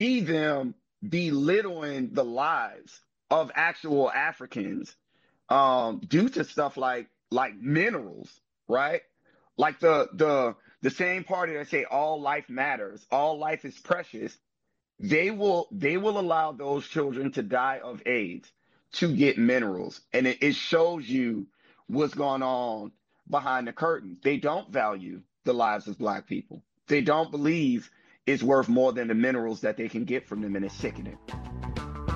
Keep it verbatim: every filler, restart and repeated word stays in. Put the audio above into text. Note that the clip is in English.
see them belittling the lives of actual Africans um, due to stuff like like minerals, right? Like the the the same party that say all life matters, all life is precious. They will they will allow those children to die of AIDS to get minerals, and it, it shows you what's going on behind the curtain. They don't value the lives of black people. They don't believe it's worth more than the minerals that they can get from them, and it's sickening.